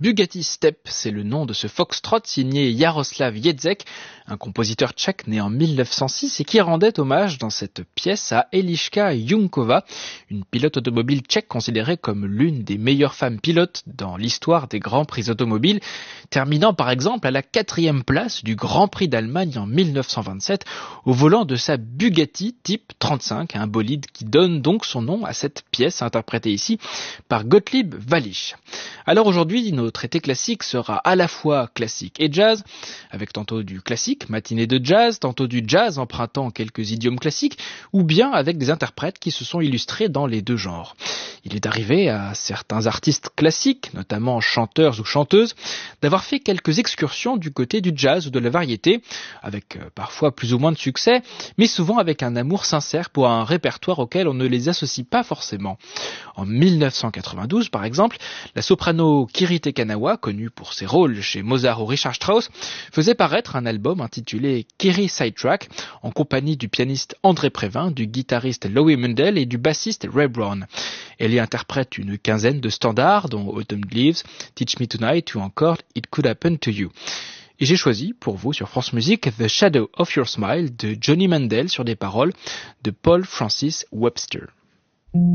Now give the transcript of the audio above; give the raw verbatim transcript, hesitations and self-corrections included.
Bugatti Step, c'est le nom de ce foxtrot signé Jaroslav Jezek, un compositeur tchèque né en mille neuf cent six et qui rendait hommage dans cette pièce à Eliška Junkova, une pilote automobile tchèque considérée comme l'une des meilleures femmes pilotes dans l'histoire des grands prix automobiles, terminant par exemple à la quatrième place du Grand Prix d'Allemagne en mille neuf cent vingt-sept au volant de sa Bugatti Type trente-cinq, un bolide qui donne donc son nom à cette pièce interprétée ici par Gottlieb Wallisch. Alors aujourd'hui, nos traité classique sera à la fois classique et jazz, avec tantôt du classique, matinée de jazz, tantôt du jazz empruntant quelques idiomes classiques, ou bien avec des interprètes qui se sont illustrés dans les deux genres. Il est arrivé à certains artistes classiques, notamment chanteurs ou chanteuses, d'avoir fait quelques excursions du côté du jazz ou de la variété, avec euh, parfois plus ou moins de succès, mais souvent avec un amour sincère pour un répertoire auquel on ne les associe pas forcément. En mille neuf cent quatre-vingt-douze, par exemple, la soprano Kiri Te Kanawa, connue pour ses rôles chez Mozart ou Richard Strauss, faisait paraître un album intitulé Kiri Sidetrack, en compagnie du pianiste André Prévin, du guitariste Louis Mundell et du bassiste Ray Brown. Elle y interprète une quinzaine de standards, dont Autumn Leaves, Teach Me Tonight ou encore It Could Happen to You. Et j'ai choisi pour vous sur France Musique The Shadow of Your Smile de Johnny Mandel sur des paroles de Paul Francis Webster.